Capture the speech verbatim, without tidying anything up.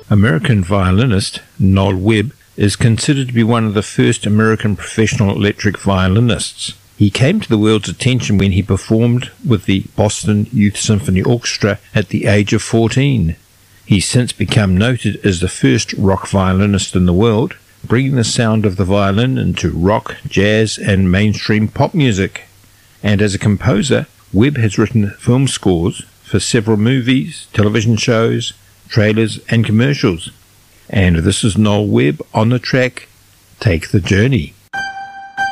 American violinist Noel Webb is considered to be one of the first American professional electric violinists. He came to the world's attention when he performed with the Boston Youth Symphony Orchestra at the age of fourteen. He's since become noted as the first rock violinist in the world, bringing the sound of the violin into rock, jazz, and mainstream pop music. And as a composer, Webb has written film scores for several movies, television shows, trailers, and commercials. And this is Noel Webb on the track Take the Journey.